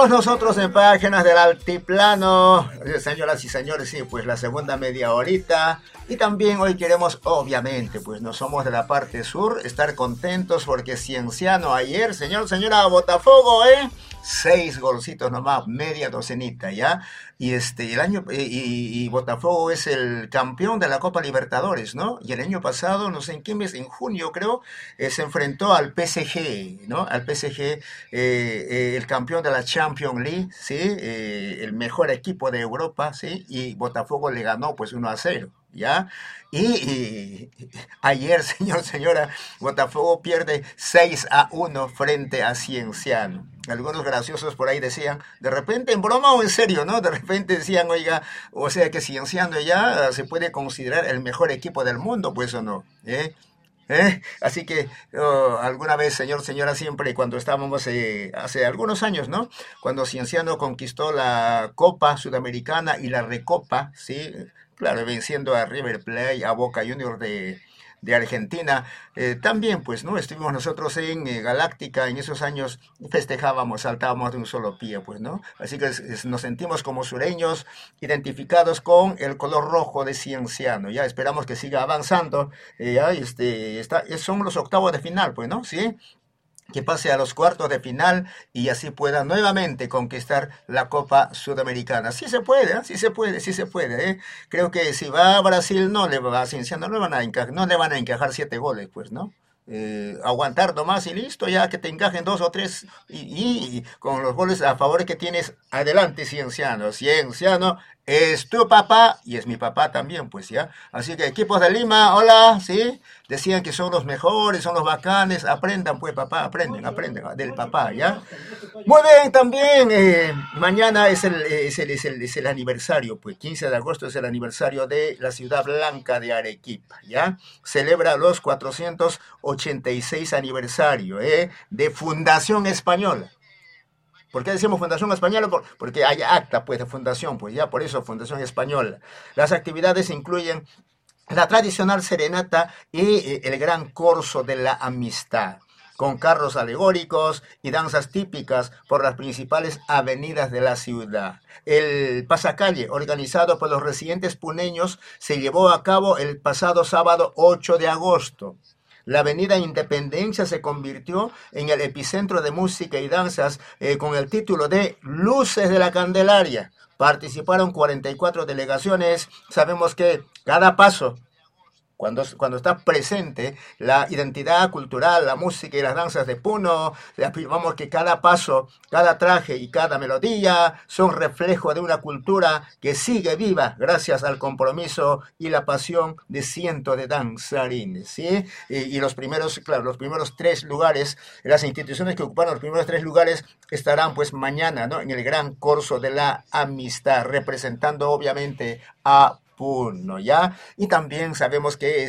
Seguimos nosotros en Páginas del Altiplano, señoras y señores, sí, pues la segunda media horita. Y también hoy queremos, obviamente, pues no somos de la parte sur, estar contentos porque Cienciano ayer, señora, Botafogo, 6 golcitos nomás, media docenita, ¿ya? Y y Botafogo es el campeón de la Copa Libertadores, ¿no? Y el año pasado, no sé en qué mes, en junio creo, se enfrentó al PSG, ¿no? Al PSG, el campeón de la Champions League, ¿sí? El mejor equipo de Europa, ¿sí? Y Botafogo le ganó pues 1-0. ¿Ya? Y ayer, señora, Botafogo pierde 6-1 frente a Cienciano. Algunos graciosos por ahí decían, de repente en broma o en serio, ¿no? De repente decían, oiga, o sea que Cienciano ya se puede considerar el mejor equipo del mundo, pues o no, ¿eh? Así que alguna vez, señora, siempre cuando estábamos hace algunos años, ¿no? Cuando Cienciano conquistó la Copa Sudamericana y la Recopa, ¿sí? Claro, venciendo a River Plate, a Boca Juniors de Argentina. También, pues, ¿no? Estuvimos nosotros en Galáctica, en esos años festejábamos, saltábamos de un solo pie, pues, ¿no? Así que nos sentimos como sureños, identificados con el color rojo de Cienciano, ya esperamos que siga avanzando, ya, son los octavos de final, pues, ¿no? ¿Sí? Que pase a los cuartos de final y así pueda nuevamente conquistar la Copa Sudamericana. Sí se puede, ¿eh? Sí se puede, ¿eh? Creo que si va a Brasil no le va a Cienciano, no le van a encajar 7 goles, pues, ¿no? Aguantar nomás y listo, ya que te encajen 2 o 3 y con los goles a favor que tienes, adelante Cienciano es tu papá y es mi papá también, pues ya. Así que equipos de Lima, hola, ¿sí? Decían que son los mejores, son los bacanes, aprendan pues papá, aprendan del papá, ¿ya? Muy bien, también mañana es el aniversario, pues 15 de agosto es el aniversario de la ciudad blanca de Arequipa, ¿ya? Celebra los 486 aniversario, de Fundación Española. ¿Por qué decimos Fundación Española? Porque hay acta pues de fundación, pues ya por eso Fundación Española. Las actividades incluyen la tradicional serenata y el gran corso de la amistad, con carros alegóricos y danzas típicas por las principales avenidas de la ciudad. El pasacalle, organizado por los residentes puneños, se llevó a cabo el pasado sábado 8 de agosto. La avenida Independencia se convirtió en el epicentro de música y danzas con el título de Luces de la Candelaria. Participaron 44 delegaciones. Sabemos que cada paso, cuando está presente la identidad cultural, la música y las danzas de Puno, afirmamos que cada paso, cada traje y cada melodía son reflejo de una cultura que sigue viva gracias al compromiso y la pasión de cientos de danzarines, ¿sí? Y los primeros 3 lugares, las instituciones que ocuparon los primeros 3 lugares estarán pues mañana, ¿no? En el gran corso de la amistad, representando obviamente a Puno, ¿ya? Y también sabemos que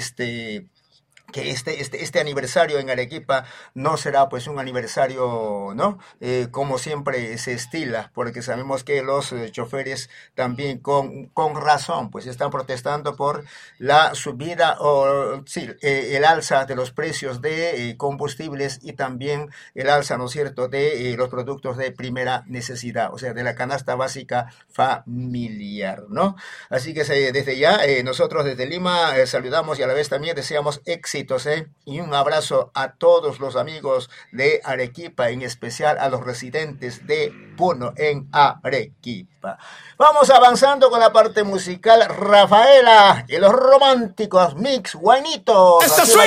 este aniversario en Arequipa no será pues un aniversario, ¿no? Como siempre se estila, porque sabemos que los choferes también con razón pues están protestando por la subida el alza de los precios de combustibles y también el alza, ¿no es cierto?, de los productos de primera necesidad, o sea, de la canasta básica familiar, ¿no? Así que desde ya, nosotros desde Lima saludamos y a la vez también deseamos éxitos, y un abrazo a todos los amigos de Arequipa, en especial a los residentes de Puno en Arequipa. Vamos avanzando con la parte musical. Rafaela y los románticos Mix Guainitos.